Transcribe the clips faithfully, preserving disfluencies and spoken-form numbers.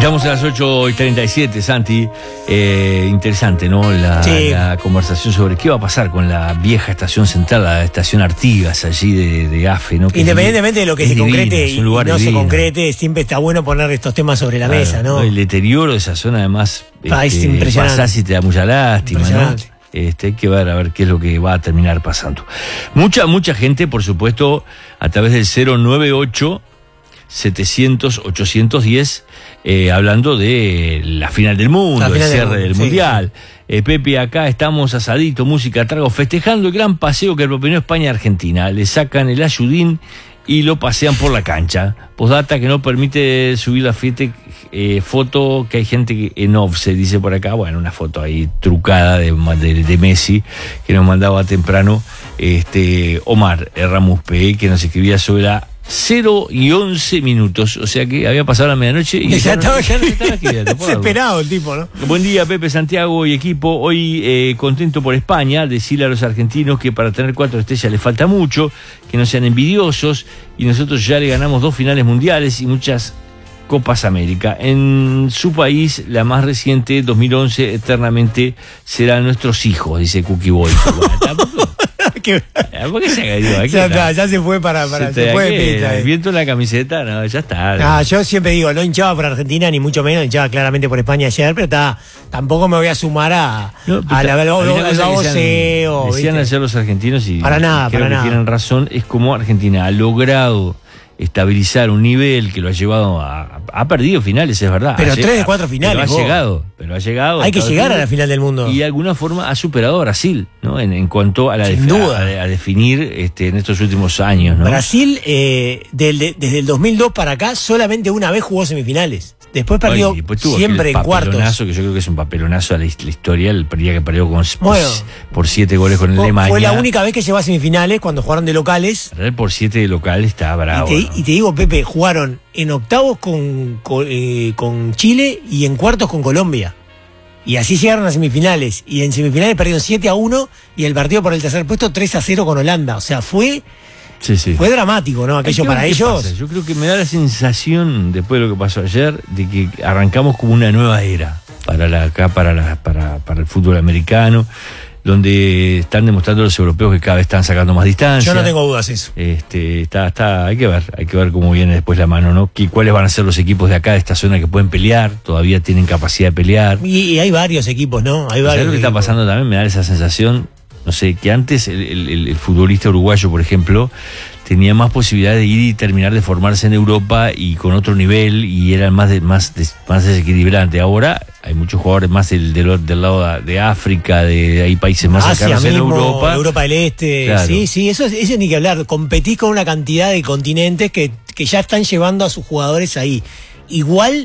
Estamos a las ocho y treinta y siete, Santi. Eh, interesante, ¿no? La, sí. la conversación sobre qué va a pasar con la vieja estación central, la estación Artigas, allí de, de AFE, ¿no? Que Independientemente de lo que se divino, concrete y no divino. se concrete, siempre está bueno poner estos temas sobre la Claro, mesa, ¿no? El deterioro de esa zona, además, Ah, es este, impresionante. pasás y te da mucha lástima, ¿no? Impresionante. Este, hay que ver a ver qué es lo que va a terminar pasando. Mucha, mucha gente, por supuesto, a través del cero nueve ocho setecientos ochocientos diez, eh, hablando de la final del mundo, el final del cierre mundo, del sí, mundial. Eh, Pepe, acá estamos asadito, música, trago, festejando el gran paseo que propinó España-Argentina. Le sacan el ayudín y lo pasean por la cancha. Postdata que no permite subir la fiesta, eh, foto que hay gente que en offset, dice por acá. Bueno, una foto ahí trucada de, de, de Messi que nos mandaba temprano este Omar Ramuspe, que nos escribía sobre la cero y once minutos, o sea que había pasado la medianoche y ya, ya no, estaba, ya no estaba escribiendo. desesperado el tipo, ¿no? Buen día, Pepe, Santiago y equipo. Hoy eh, contento por España, decirle a los argentinos que para tener cuatro estrellas les falta mucho, que no sean envidiosos, y nosotros ya le ganamos dos finales mundiales y muchas Copas América. En su país, la más reciente, dos mil once, eternamente serán nuestros hijos, dice Cookie Boy. Bueno, tampoco. ¿Por qué se cayó? Ya está, ya se fue para, para se, se te, fue de ¿qué? pista, eh. El viento en la camiseta, no, ya está. Ah, yo siempre digo, no hinchaba por Argentina, ni mucho menos, hinchaba claramente por España ayer, pero está, tampoco me voy a sumar a, No, a la, al baboseo. Decían ayer los argentinos y para nada, creo para que nada. tienen razón, es como Argentina ha logrado estabilizar un nivel que lo ha llevado a... Ha perdido finales, es verdad. Pero ha tres de cuatro finales, Pero ha vos. llegado, pero ha llegado. Hay que Estados llegar a Unidos, la final del mundo. Y de alguna forma ha superado a Brasil, ¿no? En, en cuanto a la Sin defi- duda. A, a definir este, en estos últimos años, ¿no? Brasil, eh, del- de- desde el dos mil dos para acá, solamente una vez jugó semifinales. Después perdió Ay, después tuvo siempre aquel en cuartos. papelonazo, que yo creo que es un papelonazo a la, la historia, el día que perdió con, Bueno. por siete goles con el Fue- Alemania. Fue la única vez que llegó a semifinales cuando jugaron de locales. Real por siete de local está bravo. y, te, ¿no? y te digo, Pepe, jugaron en octavos con, con, eh, con Chile y en cuartos con Colombia. Y así llegaron a semifinales. Y en semifinales perdieron siete a uno y el partido por el tercer puesto tres a cero con Holanda. O sea, fue, Sí, sí. fue dramático, ¿no? Aquello Hay que ver para qué ellos. pasa. Yo creo que me da la sensación, después de lo que pasó ayer, de que arrancamos como una nueva era para la, acá para, la, para, para el fútbol americano, donde están demostrando los europeos que cada vez están sacando más distancia. Yo no tengo dudas eso. Este, está, está, hay que ver, hay que ver cómo viene después la mano, ¿no? ¿Qué, ¿Cuáles van a ser los equipos de acá, de esta zona, que pueden pelear? Todavía tienen capacidad de pelear. Y, y hay varios equipos, ¿no? Hay ¿Sabes varios. lo que está equipos. pasando también? Me da esa sensación, no sé, que antes el, el, el futbolista uruguayo, por ejemplo, tenía más posibilidades de ir y terminar de formarse en Europa y con otro nivel, y era más de, más, de, más desequilibrante. Ahora hay muchos jugadores más del, del, del lado de África, de hay países más Asia cercanos en mismo, Europa. Europa del Este, Claro. sí, sí, eso, es- eso ni que hablar. Competís con una cantidad de continentes que, que ya están llevando a sus jugadores ahí. Igual,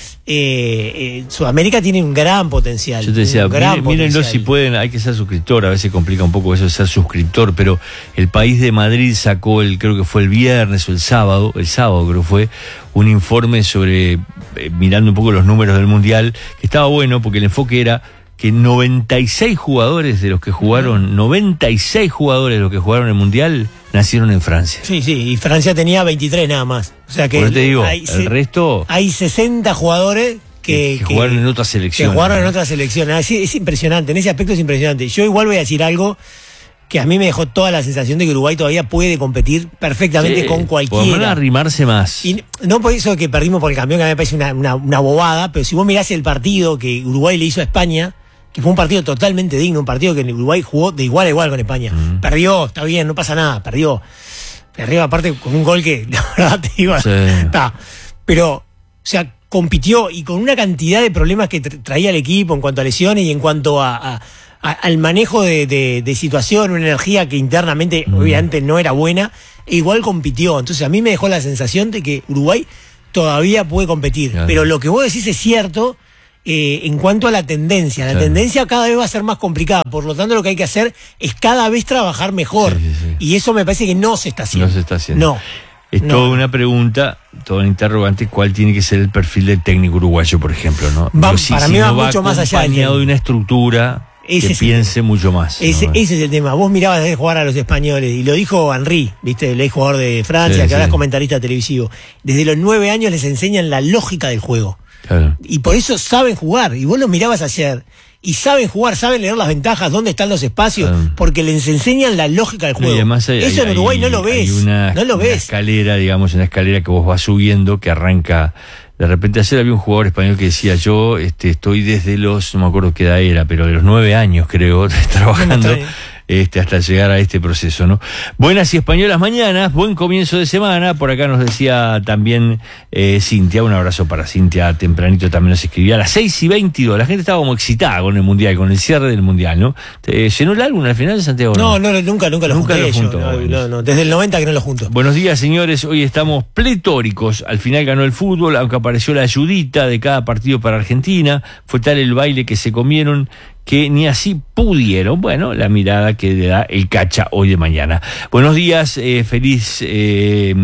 eh, eh, Sudamérica tiene un gran potencial. Yo te decía, un gran miren, mírenlo potencial. si pueden, hay que ser suscriptor, a veces complica un poco eso de ser suscriptor, pero el País de Madrid sacó, el creo que fue el viernes o el sábado, el sábado creo que fue, un informe sobre, eh, mirando un poco los números del Mundial, que estaba bueno porque el enfoque era que noventa y seis jugadores de los que jugaron, noventa y seis jugadores de los que jugaron el Mundial, nacieron en Francia. Sí, sí, y Francia tenía veintitrés nada más. O sea que Por eso te digo, hay, el se- resto hay sesenta jugadores que, que, que jugaron en otras que selecciones. jugaron en ¿no? otras selecciones. Es, es impresionante, en ese aspecto es impresionante. Yo igual voy a decir algo que a mí me dejó toda la sensación de que Uruguay todavía puede competir perfectamente Sí, con por lo menos cualquiera. arrimarse más. Y no por eso que perdimos por el campeón, que a mí me parece una, una, una bobada, pero si vos mirás el partido que Uruguay le hizo a España, que fue un partido totalmente digno, un partido que Uruguay jugó de igual a igual con España. Mm. Perdió, está bien, no pasa nada, perdió. Perdió aparte con un gol que, la verdad, te digo, Sí. está. Pero, o sea, compitió y con una cantidad de problemas que tra- traía el equipo en cuanto a lesiones y en cuanto a, a- a- al manejo de, de, de situación, una energía que internamente Mm. obviamente no era buena, e igual compitió. Entonces a mí me dejó la sensación de que Uruguay todavía puede competir. Claro. Pero lo que vos decís es cierto eh, en cuanto a la tendencia. La Claro. tendencia cada vez va a ser más complicada. Por lo tanto, lo que hay que hacer es cada vez trabajar mejor. Sí, sí, sí. Y eso me parece que no se está haciendo. No se está haciendo. No. Es No. toda una pregunta, toda una interrogante, ¿cuál tiene que ser el perfil del técnico uruguayo, por ejemplo? ¿no? Va- Digo, si- para si mí va no mucho más allá del acompañado técnico. de una estructura Ese que es el piense mucho más. Ese, ¿no? ese es el tema. Vos mirabas de jugar a los españoles, y lo dijo Henry, ¿viste? El ex jugador de Francia, Sí, que ahora sí. es comentarista televisivo. Desde los nueve años les enseñan la lógica del juego. Claro. Y por eso saben jugar. Y vos los mirabas ayer. Y saben jugar, saben leer las ventajas, dónde están los espacios, Claro. porque les enseñan la lógica del No, juego. y además hay- eso hay- en Uruguay hay- no lo ves. hay una, no lo una ves. escalera, digamos, una escalera que vos vas subiendo, que arranca. De repente ayer había un jugador español que decía, yo este, estoy desde los, no me acuerdo qué edad era, pero de los nueve años creo, trabajando No me extraña. este, hasta llegar a este proceso, ¿no? Buenas y españolas mañanas, buen comienzo de semana. Por acá nos decía también eh, Cintia, un abrazo para Cintia, tempranito también nos escribía a las seis y veintidós. La gente estaba como excitada con el Mundial, con el cierre del Mundial, ¿no? ¿Te ¿Llenó el álbum al final de Santiago? No, no, nunca, nunca lo Nunca junté. lo yo, juntó, no, bueno. no, no, desde el noventa que no lo junto. Buenos días, señores. Hoy estamos pletóricos. Al final ganó el fútbol, aunque apareció la ayudita de cada partido para Argentina. Fue tal el baile que se comieron que ni así pudieron. Bueno, la mirada que le da el Cacha hoy de mañana. Buenos días, eh, feliz, eh,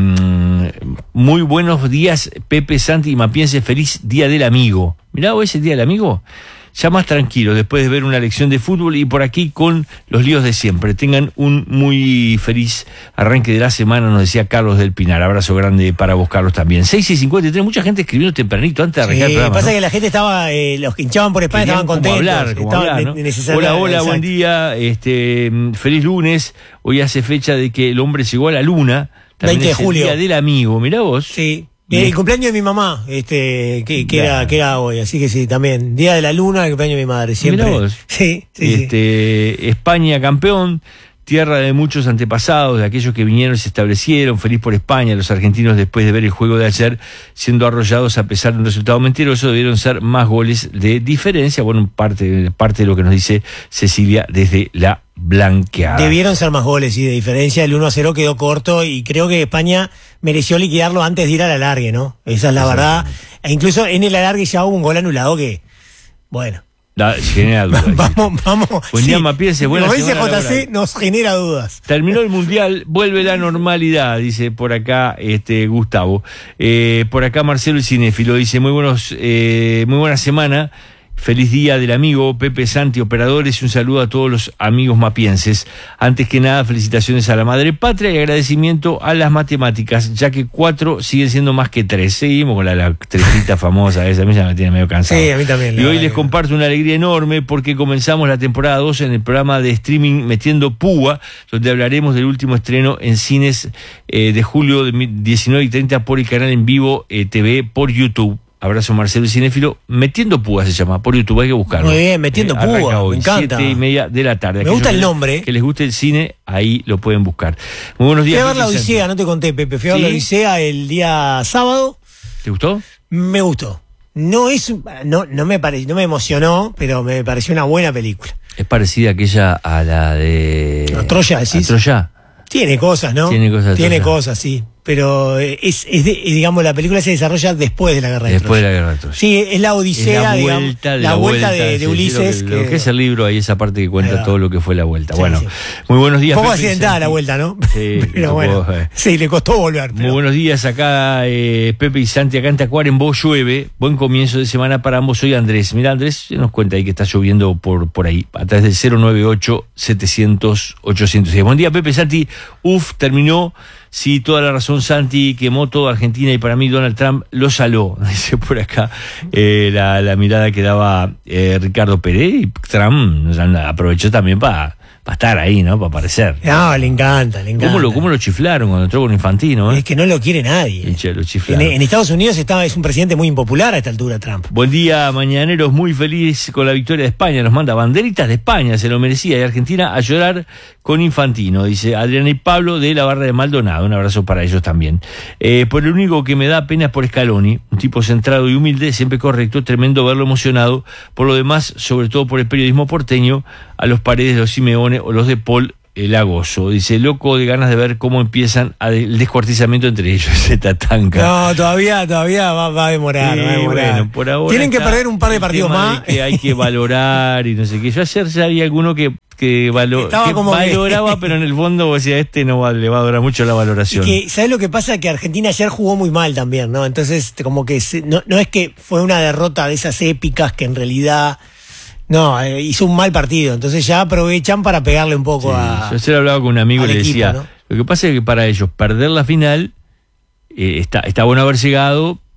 muy buenos días, Pepe, Santi y Mapiense. Feliz Día del Amigo. Mirá vos ese Día del Amigo. Ya más tranquilo, después de ver una lección de fútbol y por aquí con los líos de siempre. Tengan un muy feliz arranque de la semana, nos decía Carlos del Pinar. Abrazo grande para vos, Carlos, también. seis y cincuenta y tres, mucha gente escribiendo tempranito antes de arrancar Sí, el programa, pasa ¿no? que la gente estaba, eh, los que hinchaban por España Querían estaban como contentos. hablar, como estaban hablar, ¿no? ne- necesarios- Hola, hola, buen exacto. día. Este, mm, feliz lunes. Hoy hace fecha de que el hombre llegó a la luna. También veinte de es el julio. Día del Amigo, mirá vos. Sí. Y El es- cumpleaños de mi mamá, este, que, que Claro. era, que era hoy, así que sí, también. Día de la luna, el cumpleaños de mi madre, siempre. Mirá vos. Sí, sí, sí. este, España campeón, tierra de muchos antepasados, de aquellos que vinieron y se establecieron. Feliz por España. Los argentinos, después de ver el juego de ayer, siendo arrollados a pesar de un resultado mentiroso, debieron ser más goles de diferencia. Bueno, parte, parte de lo que nos dice Cecilia desde la blanqueada. Debieron ser más goles y de diferencia el uno a cero quedó corto y creo que España mereció liquidarlo antes de ir al alargue, ¿no? Esa es la verdad. E incluso en el alargue ya hubo un gol anulado que, bueno, Da- genera dudas. vamos, vamos. Buen día, Mapiense, buena Como dice semana J C, laboral. nos genera dudas. Terminó el mundial, vuelve la normalidad, dice por acá este Gustavo. Eh, por acá Marcelo el cinéfilo dice, muy buenos, eh, muy buena semana. Feliz día del amigo Pepe, Santi, operadores, y un saludo a todos los amigos mapienses. Antes que nada, felicitaciones a la madre patria y agradecimiento a las matemáticas, ya que cuatro siguen siendo más que tres. Seguimos con la, la tresita famosa esa, a mí ya me tiene medio cansado. Sí, a mí también, la Y hoy verdad les que- comparto una alegría enorme porque comenzamos la temporada dos en el programa de streaming Metiendo Púa, donde hablaremos del último estreno en cines eh, de julio de diecinueve y treinta por el canal en vivo eh, T V por YouTube. Abrazo, Marcelo y Cinéfilo. Metiendo Púa se llama, por YouTube, hay que buscarlo. Muy bien, Metiendo arranca Púa, hoy, me encanta. Siete y media de la tarde. Me Aquellos gusta el que- nombre. Que les guste el cine, ahí lo pueden buscar. Muy buenos Fui días. a ver la Pepe Odisea, Santi. no te conté, Pepe. Fui a ver la ¿Sí? Odisea el día sábado. ¿Te gustó? Me gustó. No es, no, no me pare, no me emocionó, pero me pareció una buena película. Es parecida aquella a la de... ¿A Troya, decís? A Troya. Tiene cosas, ¿no? Tiene cosas de Tiene Troya. cosas, sí. Pero eh, es, es de- eh, digamos, la película se desarrolla después de la guerra de Después de Troya. la guerra de Troya. Sí, es la Odisea, Es la digamos, vuelta de la, la vuelta, vuelta, de, de sí, Ulises. sí, lo, que, lo que es el libro, ahí esa parte que cuenta Ahí va. todo lo que fue la vuelta. Sí, bueno, sí. muy buenos días. Un poco Pepe y accidentada Santi. la vuelta, ¿no? Sí, le pero tocó, bueno, eh. sí, le costó volver. Muy pero- buenos días acá, eh, Pepe y Santi, acá en Tacuarembó llueve. Buen comienzo de semana para ambos. Soy Andrés. Mira, Andrés nos cuenta ahí que está lloviendo por, por ahí, a través del cero nueve ocho setecientos ochocientos diez. Buen día, Pepe, Santi. Uf, terminó. Sí, toda la razón, Santi, quemó toda Argentina y para mí Donald Trump lo saló, dice por acá eh, la, la mirada que daba eh, Ricardo Pérez, y Trump aprovechó también para pa estar ahí, ¿no? Para aparecer. No, le encanta, le encanta. ¿Cómo lo, ¿Cómo lo chiflaron cuando entró con Infantino? ¿eh? Es que no lo quiere nadie. Hincha, lo En, chiflaron. en Estados Unidos está, es un presidente muy impopular a esta altura, Trump. Buen día, mañaneros, muy feliz con la victoria de España. Nos manda banderitas de España, se lo merecía. Y Argentina a llorar con Infantino, dice Adriana y Pablo de la Barra de Maldonado. Un abrazo para ellos también. Eh, por el único que me da pena es por Scaloni, un tipo centrado y humilde, siempre correcto, tremendo verlo emocionado. Por lo demás, sobre todo por el periodismo porteño, a los Paredes, los Simeone o los de Paul, el agoso. Dice, loco de ganas de ver cómo empiezan a de- el descuartizamiento entre ellos. Se tatanca. No, todavía, todavía va, va a demorar, Sí, va a demorar. bueno, por ahora Tienen que está perder un par de el partidos tema más. de que hay que valorar y no sé qué. Yo ayer ya había alguno que, que, valo- Estaba que como que- valoraba, pero en el fondo o sea, este no va, le va a durar mucho la valoración. Que, ¿sabes lo que pasa? Que Argentina ayer jugó muy mal también, ¿no? Entonces, como que se- no, no es que fue una derrota de esas épicas que en realidad. No, eh, hizo un mal partido. Entonces ya aprovechan para pegarle un poco Sí, a. yo ayer hablaba con un amigo y al le equipo, decía, ¿no? lo que pasa es que para ellos perder la final eh, está, está bueno haber llegado,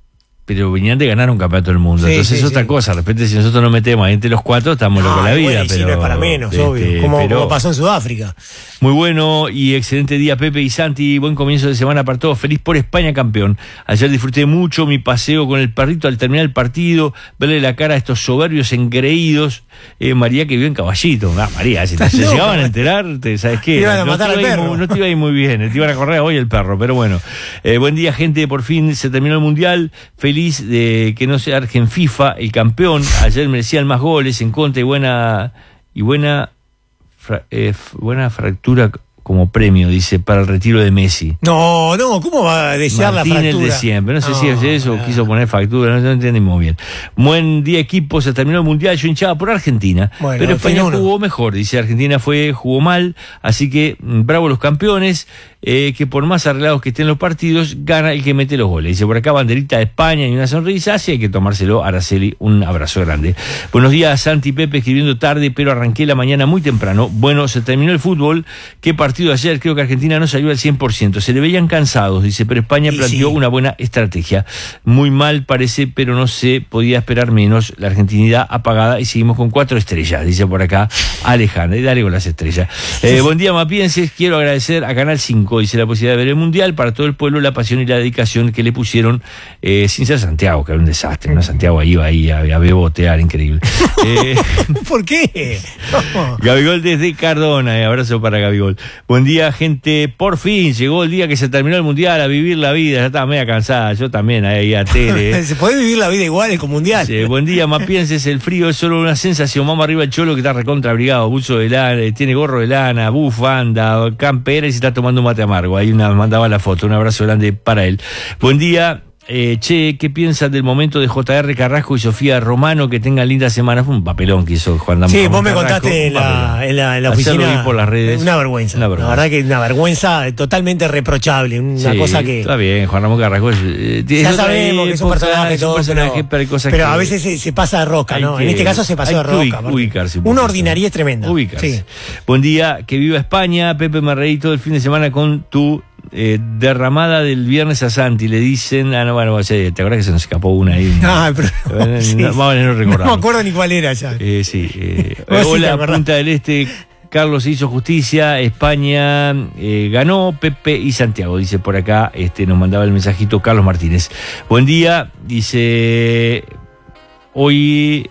pero venían de ganar un campeonato del mundo. Sí, Entonces sí, es otra sí. cosa. De repente, si nosotros nos metemos ahí entre los cuatro, estamos locos Ah, la vida. bueno, y pero sí, no es para menos, este, obvio. Como, pero- como pasó en Sudáfrica. Muy bueno y excelente día, Pepe y Santi. Buen comienzo de semana para todos. Feliz por España, campeón. Ayer disfruté mucho mi paseo con el perrito al terminar el partido, verle la cara a estos soberbios engreídos. Eh, María, que vive en Caballito. Ah, María, si te se loco, llegaban a man. enterar, te- ¿sabes qué? Te iban a no, matar te al iba a ir perro. muy- no te iba a ir muy bien. Te iban a correr hoy el perro, pero bueno. Eh, buen día, gente. Por fin se terminó el Mundial. Feliz de que no sea Argen FIFA el campeón. Ayer merecían más goles en contra y buena y buena fra- eh, f- buena fractura como premio, dice, para el retiro de Messi. No, no, ¿cómo va a desear Martín, la el fractura? de siempre. No sé si es eso o no. quiso poner factura, no, no entendimos bien. Buen día, equipo. Se terminó el Mundial. Yo hinchaba por Argentina. Bueno, pero España fin uno. jugó mejor. Dice, Argentina fue jugó mal. Así que, mm, bravo los campeones. Eh, que por más arreglados que estén los partidos, gana el que mete los goles. Dice, por acá, banderita de España y una sonrisa. Así hay que tomárselo. Araceli, un abrazo grande. Buenos días, Santi y Pepe, escribiendo tarde, pero arranqué la mañana muy temprano. Bueno, se terminó el fútbol. ¿Qué partido ayer? Creo que Argentina no salió al cien por ciento. Se le veían cansados, dice, pero España Y planteó sí. una buena estrategia. Muy mal parece, pero no se podía esperar menos. La argentinidad apagada y seguimos con cuatro estrellas, dice por acá Alejandra. Y dale con las estrellas. Eh, buen día, mapienses. Quiero agradecer a Canal cinco, dice, la posibilidad de ver el Mundial. Para todo el pueblo, la pasión y la dedicación que le pusieron, eh, sin ser Santiago, que era un desastre, ¿no? Santiago iba ahí a, a bebotear, increíble. Eh, ¿Por qué? No. Gabigol desde Cardona, eh, abrazo para Gabigol. Buen día, gente. Por fin llegó el día que se terminó el Mundial, a vivir la vida. Ya estaba media cansada, yo también, ahí a Tere. Se puede vivir la vida igual con mundial. Sí, buen día, mapienses. El frío es solo una sensación. Vamos arriba el cholo que está recontra abrigado, buzo de lana, eh, tiene gorro de lana, bufanda, campera y se está tomando un mate amargo. Ahí una, mandaba la foto. Un abrazo grande para él. Buen día. Eh, che, ¿qué piensan del momento de J R Carrasco y Sofía Romano? Que tengan linda semana. Fue un papelón que hizo Juan Damián. Sí, vos me Carrasco, contaste en un papelón. la, en la, en la Ayer lo oficina. vi por las redes. Una vergüenza. Una La vergüenza. verdad que una vergüenza totalmente reprochable. Una Sí, cosa que. está bien, Juan Ramón Carrasco es, eh, Ya es otra sabemos que es un época, personaje, es un todo, personaje, pero, pero hay cosas pero que a veces se, se pasa de rosca, hay ¿no? que- En este caso se pasó hay de que rosca. ubic- aparte. ubicarse un Una poquito. ordinariedad tremenda. Ubicarse. Sí. Buen día, que viva España. Pepe, me reí todo el fin de semana con tu eh, derramada del viernes a Santi. Le dicen, ah, no, bueno, o sea, te acuerdas que se nos escapó una ahí. Ah, pero. Eh, sí. no, más o menos no recordamos. No me acuerdo ni cuál era ya. Eh, sí. Eh, Vos sí te hola, acordás. Punta del Este. Carlos hizo justicia, España eh, ganó, Pepe y Santiago, dice por acá, este nos mandaba el mensajito Carlos Martínez. Buen día, dice, hoy,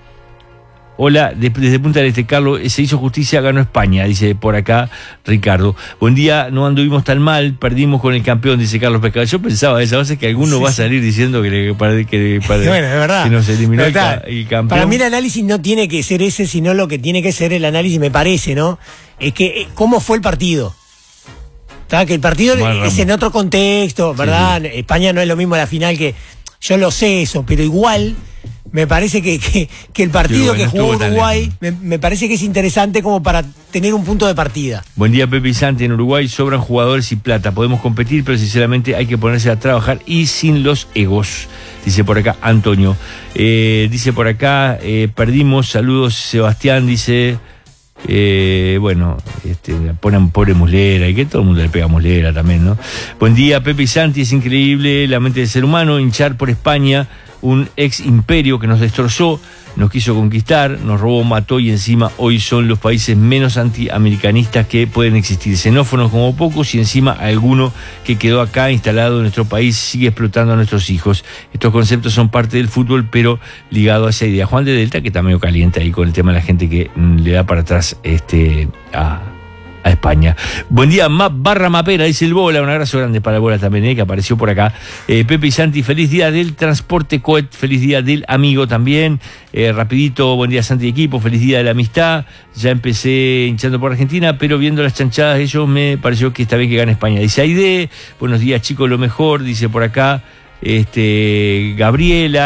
hola, de- desde Punta del Este, Carlos, se hizo justicia, ganó España, dice por acá Ricardo. Buen día, no anduvimos tan mal, perdimos con el campeón, dice Carlos Pescado. Yo pensaba, esa vez que alguno Sí, va a sí. salir diciendo que, le, para- que, para- Bueno, es verdad. que nos eliminó Pero el, ca- está, el campeón. Para mí el análisis no tiene que ser ese, sino lo que tiene que ser el análisis, me parece, ¿no? Es que, eh, ¿cómo fue el partido? ¿Está? Que el partido Bueno, es Ramón. en otro contexto, ¿verdad? España no es lo mismo la final que... Yo lo sé eso, pero igual me parece que, que, que el partido Sí, bueno, que no jugó estuvo tan Uruguay lejos. me, me parece que es interesante como para tener un punto de partida. Buen día, Pepe y Santi. En Uruguay sobran jugadores y plata. Podemos competir, pero sinceramente hay que ponerse a trabajar y sin los egos. Dice por acá Antonio. Eh, dice por acá, eh, perdimos. Saludos, Sebastián. Dice, eh, bueno, este, ponen pobre Muslera y que todo el mundo le pega a Muslera también, ¿no? Buen día, Pepe y Santi. Es increíble la mente del ser humano. Hinchar por España, un ex imperio que nos destrozó, nos quiso conquistar, nos robó, mató y encima hoy son los países menos antiamericanistas que pueden existir. Xenófonos como pocos y encima alguno que quedó acá instalado en nuestro país sigue explotando a nuestros hijos. Estos conceptos son parte del fútbol, pero ligado a esa idea. Juan de Delta, que está medio caliente ahí con el tema de la gente que mm, le da para atrás este a... a España. Buen día, Map barra Mapera, dice el Bola, un abrazo grande para el Bola también, eh, que apareció por acá. Eh, Pepe y Santi, feliz día del transporte Coet, feliz día del amigo también. Eh, rapidito, buen día Santi y equipo, feliz día de la amistad. Ya empecé hinchando por Argentina, pero viendo las chanchadas de ellos me pareció que está bien que gane España. Dice Aide, buenos días chicos, lo mejor, dice por acá. Este, Gabriela,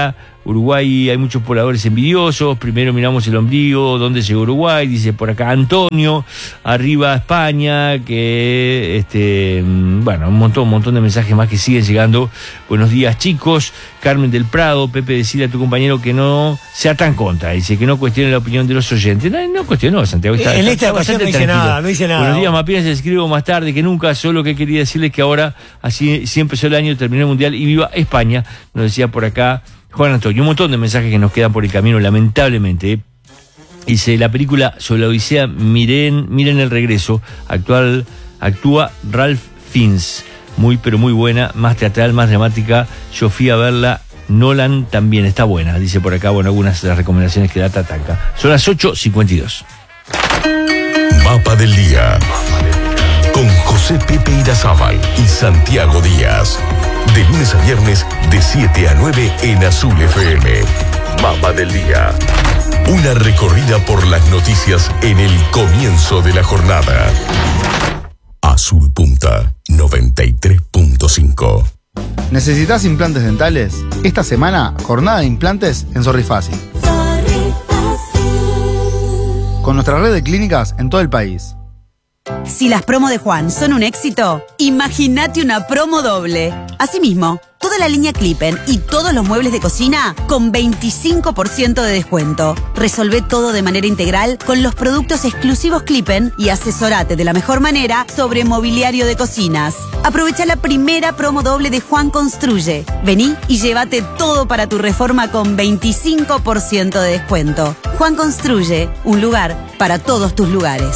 Uruguay hay muchos pobladores envidiosos, primero miramos el ombligo, ¿dónde llegó Uruguay? Dice por acá Antonio, arriba España, que este bueno, un montón, un montón de mensajes más que siguen llegando. Buenos días, chicos. Carmen del Prado, Pepe, decirle a tu compañero que no sea tan contra, dice que no cuestione la opinión de los oyentes. No, no cuestionó, Santiago. Está, en está, esta está ocasión no dice tranquilo. nada, no dice nada. Buenos días, Mapinas, les escribo más tarde que nunca, solo que quería decirles que ahora, así sí empezó el año, terminó el Mundial y viva España, nos decía por acá Juan Antonio. Un montón de mensajes que nos quedan por el camino, lamentablemente, ¿eh? Dice, la película sobre la Odisea, miren, miren el regreso, actual, actúa Ralph Fiennes, muy pero muy buena, más teatral, más dramática, yo fui a verla, Nolan también está buena, dice por acá, bueno, algunas de las recomendaciones que da Tatanka. Son las ocho cincuenta y dos. Mapa del Día, con José Pepe Irazábal y Santiago Díaz, de lunes a viernes, de siete a nueve en Azul F M. Mapa del Día. Una recorrida por las noticias en el comienzo de la jornada. Azul Punta noventa y tres punto cinco. ¿Necesitas implantes dentales? Esta semana, jornada de implantes en Sorry Fácil. Con nuestra red de clínicas en todo el país. Si las promos de Juan son un éxito, imagínate una promo doble. Asimismo, toda la línea Clippen y todos los muebles de cocina con veinticinco por ciento de descuento. Resolvé todo de manera integral con los productos exclusivos Clippen y asesorate de la mejor manera sobre mobiliario de cocinas. Aprovecha la primera promo doble de Juan Construye. Vení y llévate todo para tu reforma con veinticinco por ciento de descuento. Juan Construye, un lugar para todos tus lugares.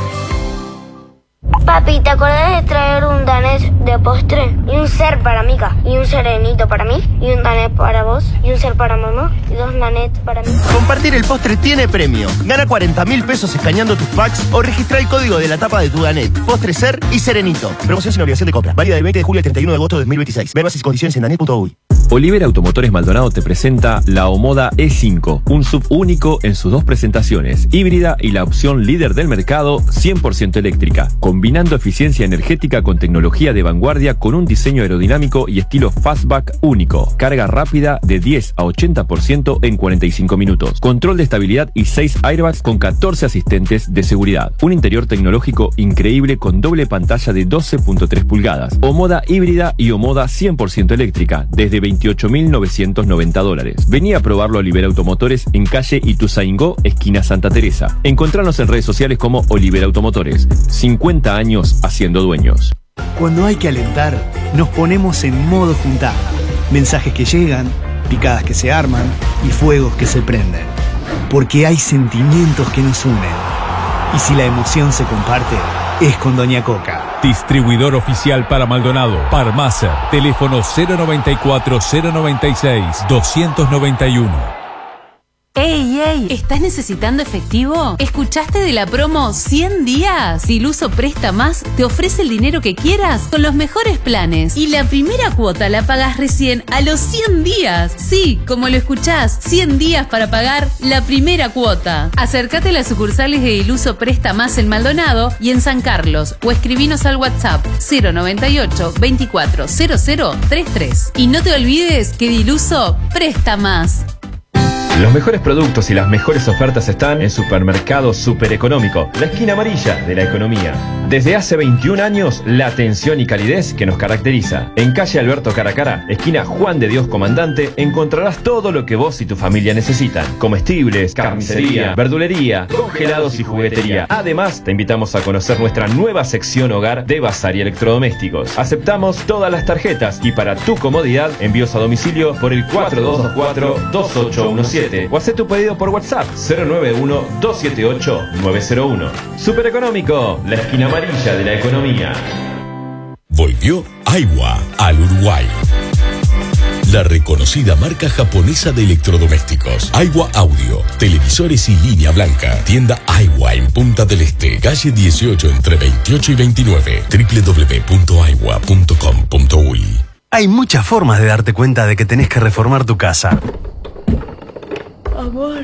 Papi, ¿te acordás de traer un danés de postre? Y un ser para Mica, y un serenito para mí, y un danés para vos, y un ser para mamá, y dos danés para mí. Compartir el postre tiene premio. Gana cuarenta mil pesos escaneando tus packs o registra el código de la tapa de tu danet, postre, ser y serenito. Promoción sin obligación de compra. Válida del veinte de julio al treinta y uno de agosto de dos mil veintiséis. Ver bases y condiciones en danet punto uy. Olivera Automotores Maldonado te presenta la Omoda E cinco, un sub único en sus dos presentaciones, híbrida y la opción líder del mercado, cien por ciento eléctrica, combinando eficiencia energética con tecnología de vanguardia con un diseño aerodinámico y estilo fastback único, carga rápida de diez a ochenta por ciento en cuarenta y cinco minutos, control de estabilidad y seis airbags con catorce asistentes de seguridad, un interior tecnológico increíble con doble pantalla de doce punto tres pulgadas, Omoda híbrida y Omoda cien por ciento eléctrica, desde veintiocho mil novecientos noventa dólares. Vení a probarlo a Olivera Automotores en calle Ituzaingó, esquina Santa Teresa. Encontranos en redes sociales como Olivera Automotores. cincuenta años haciendo dueños. Cuando hay que alentar, nos ponemos en modo juntada. Mensajes que llegan, picadas que se arman y fuegos que se prenden. Porque hay sentimientos que nos unen. Y si la emoción se comparte, es con Doña Coca. Distribuidor oficial para Maldonado, Parmacer, teléfono cero noventa y cuatro, cero noventa y seis, doscientos noventa y uno. ¡Ey, ey! ¿Estás necesitando efectivo? ¿Escuchaste de la promo cien días? Diluso Presta Más te ofrece el dinero que quieras con los mejores planes. Y la primera cuota la pagas recién a los cien días. Sí, como lo escuchás, cien días para pagar la primera cuota. Acércate a las sucursales de Diluso Presta Más en Maldonado y en San Carlos o escribinos al WhatsApp cero noventa y ocho, veinticuatro, cero cero treinta y tres. Y no te olvides que Diluso Presta Más. Los mejores productos y las mejores ofertas están en Supermercado Super Económico, la esquina amarilla de la economía. Desde hace veintiún años, la atención y calidez que nos caracteriza. En calle Alberto Caracara, esquina Juan de Dios Comandante, encontrarás todo lo que vos y tu familia necesitan. Comestibles, carnicería, verdulería, congelados y juguetería. Además, te invitamos a conocer nuestra nueva sección hogar de bazar y electrodomésticos. Aceptamos todas las tarjetas y para tu comodidad, envíos a domicilio por el cuatro dos dos cuatro, dos ocho uno siete. O haz tu pedido por WhatsApp cero nueve uno, dos siete ocho, nueve cero uno. Super Económico, la esquina amarilla de la economía. Volvió Aiwa al Uruguay. La reconocida marca japonesa de electrodomésticos. Aiwa Audio, televisores y línea blanca. Tienda Aiwa en Punta del Este, calle dieciocho entre veintiocho y veintinueve. doble u doble u doble u punto aiwa punto com punto uy. Hay muchas formas de darte cuenta de que tenés que reformar tu casa. Amor,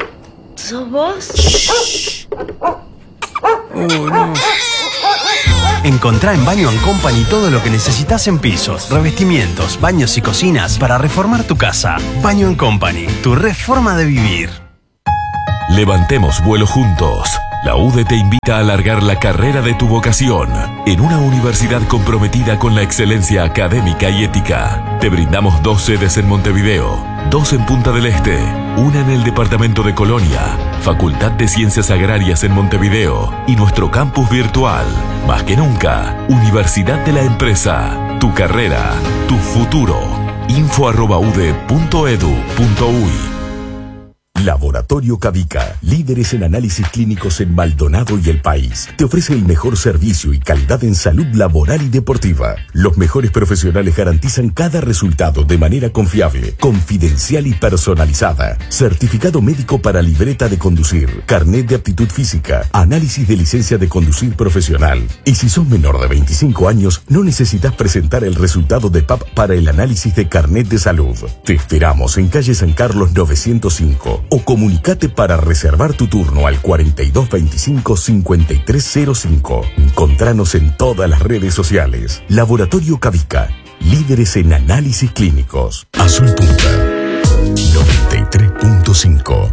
¿sos vos? Shh. Oh, no. Encontrá en Baño and Company todo lo que necesitas en pisos, revestimientos, baños y cocinas para reformar tu casa. Baño and Company, tu reforma de vivir. Levantemos vuelo juntos. La U D E te invita a alargar la carrera de tu vocación en una universidad comprometida con la excelencia académica y ética. Te brindamos dos sedes en Montevideo, dos en Punta del Este, una en el departamento de Colonia, Facultad de Ciencias Agrarias en Montevideo y nuestro campus virtual. Más que nunca, Universidad de la Empresa. Tu carrera, tu futuro. info arroba u d e punto e d u punto u y. Laboratorio Cavica, líderes en análisis clínicos en Maldonado y el país. Te ofrece el mejor servicio y calidad en salud laboral y deportiva. Los mejores profesionales garantizan cada resultado de manera confiable, confidencial y personalizada. Certificado médico para libreta de conducir, carnet de aptitud física, análisis de licencia de conducir profesional. Y si sos menor de veinticinco años, no necesitas presentar el resultado de P A P para el análisis de carnet de salud. Te esperamos en calle San Carlos novecientos cinco. O comunicate para reservar tu turno al cuarenta y dos veinticinco cincuenta y tres cero cinco. Encontranos en todas las redes sociales. Laboratorio Cavica, líderes en análisis clínicos. Azul Punta, noventa y tres punto cinco.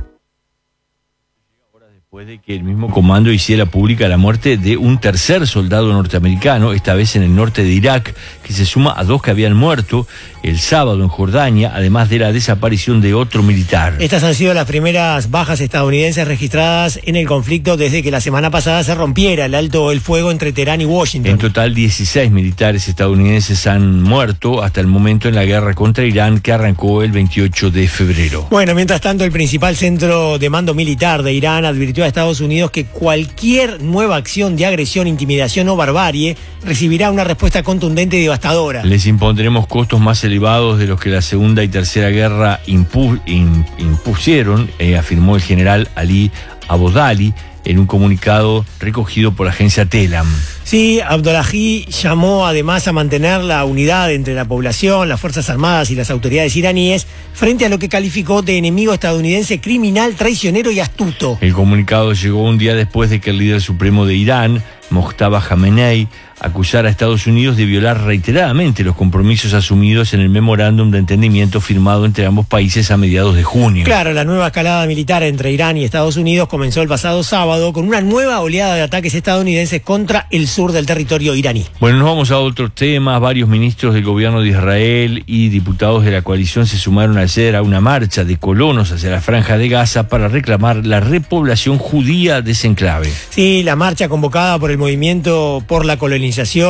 Después de que el mismo comando hiciera pública la muerte de un tercer soldado norteamericano, esta vez en el norte de Irak, que se suma a dos que habían muerto el sábado en Jordania, además de la desaparición de otro militar. Estas han sido las primeras bajas estadounidenses registradas en el conflicto desde que la semana pasada se rompiera el alto el fuego entre Teherán y Washington. En total, dieciséis militares estadounidenses han muerto hasta el momento en la guerra contra Irán, que arrancó el veintiocho de febrero. Bueno, mientras tanto, el principal centro de mando militar de Irán advirtió a Estados Unidos que cualquier nueva acción de agresión, intimidación o barbarie recibirá una respuesta contundente y devastadora. Les impondremos costos más elevados de los que la Segunda y Tercera Guerra impu in impusieron, eh, afirmó el general Ali Abodali en un comunicado recogido por la agencia Telam. Sí, Abdollahi llamó además a mantener la unidad entre la población, las Fuerzas Armadas y las autoridades iraníes frente a lo que calificó de enemigo estadounidense criminal, traicionero y astuto. El comunicado llegó un día después de que el líder supremo de Irán, Mojtaba Khamenei, acusara a Estados Unidos de violar reiteradamente los compromisos asumidos en el memorándum de entendimiento firmado entre ambos países a mediados de junio. Claro, la nueva escalada militar entre Irán y Estados Unidos comenzó el pasado sábado con una nueva oleada de ataques estadounidenses contra el sur del territorio iraní. Bueno, nos vamos a otros temas. Varios ministros del gobierno de Israel y diputados de la coalición se sumaron ayer a una marcha de colonos hacia la Franja de Gaza para reclamar la repoblación judía de ese enclave. Sí, la marcha convocada por el movimiento por la colonización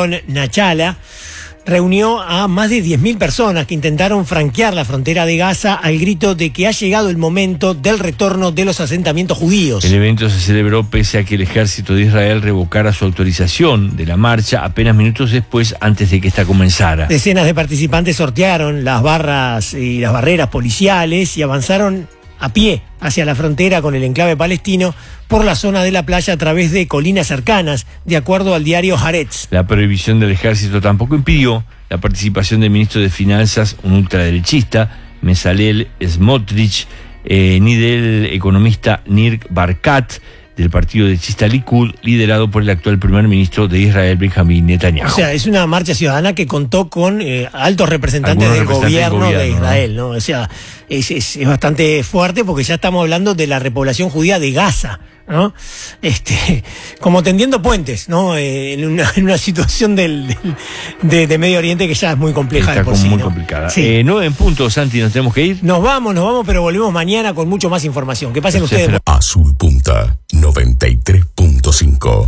Nachala reunió a más de diez mil personas que intentaron franquear la frontera de Gaza al grito de que ha llegado el momento del retorno de los asentamientos judíos. El evento se celebró pese a que el ejército de Israel revocara su autorización de la marcha apenas minutos después, antes de que esta comenzara. Decenas de participantes sortearon las barras y las barreras policiales y avanzaron a pie hacia la frontera con el enclave palestino por la zona de la playa a través de colinas cercanas, de acuerdo al diario Haaretz. La prohibición del ejército tampoco impidió la participación del ministro de Finanzas, un ultraderechista, Bezalel Smotrich, eh, ni del economista Nir Barkat, del partido derechista Likud, liderado por el actual primer ministro de Israel, Benjamin Netanyahu. O sea, es una marcha ciudadana que contó con eh, altos representantes del representantes gobierno, del gobierno de Israel, ¿no? ¿no? O sea, es, es, es bastante fuerte porque ya estamos hablando de la repoblación judía de Gaza, ¿no? Este, como tendiendo puentes, ¿no? Eh, en, una, en una situación del, del de, de Medio Oriente que ya es muy compleja. Está de por como sí, muy ¿no? complicada. Sí. Eh, nueve en punto, Santi, nos tenemos que ir. Nos vamos, nos vamos, pero volvemos mañana con mucho más información. Que pasen Gracias, ustedes. Azul Punta, noventa y tres punto cinco.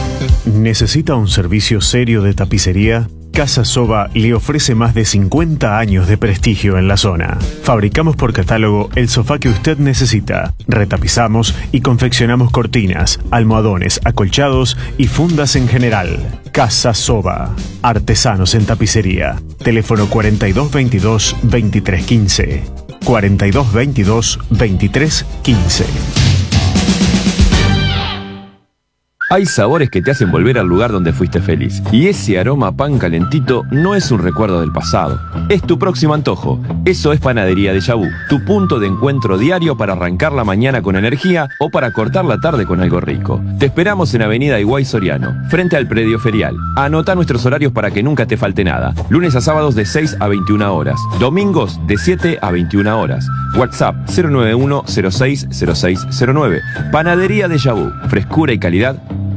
¿Necesita un servicio serio de tapicería? Casa Soba le ofrece más de cincuenta años de prestigio en la zona. Fabricamos por catálogo el sofá que usted necesita. Retapizamos y confeccionamos cortinas, almohadones, acolchados y fundas en general. Casa Soba. Artesanos en tapicería. Teléfono cuarenta y dos veintidós veintitrés quince. cuarenta y dos veintidós veintitrés quince. Hay sabores que te hacen volver al lugar donde fuiste feliz. Y ese aroma a pan calentito no es un recuerdo del pasado. Es tu próximo antojo. Eso es Panadería Déjà Vu, tu punto de encuentro diario para arrancar la mañana con energía o para cortar la tarde con algo rico. Te esperamos en Avenida Higuay Soriano, frente al predio ferial. Anota nuestros horarios para que nunca te falte nada. Lunes a sábados de seis a veintiuna horas. Domingos de siete a veintiuna horas. WhatsApp cero nueve uno cero seis cero seis cero nueve. Panadería Déjà Vu, frescura y calidad